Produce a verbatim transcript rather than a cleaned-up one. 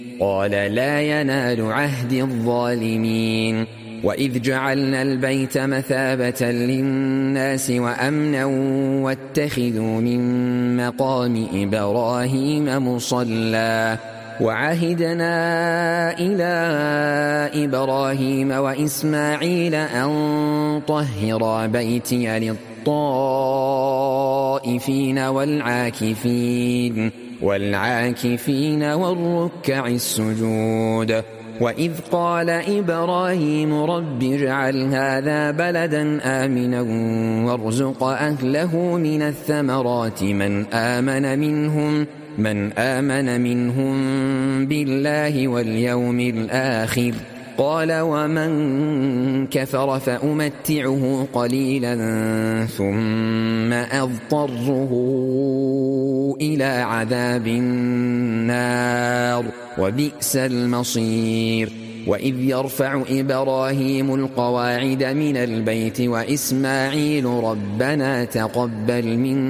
قال لا ينال عهد الظالمين. وإذ جعلنا البيت مثابة للناس وأمنا واتخذوا من مقام إبراهيم مصلى وعهدنا إلى إبراهيم وإسماعيل أن طهرا بيتي للطائفين والعاكفين والعاكفين والركع السجود. وإذ قال إبراهيم رب اجعل هذا بلدا آمنا وارزق أهله من الثمرات من آمن منهم من آمن منهم بالله واليوم الآخر. قال ومن كفر فأمتعه قليلا ثم أضطره إلى عذاب النار وبئس المصير. وإذ يرفع إبراهيم القواعد من البيت وإسماعيل ربنا تقبل منا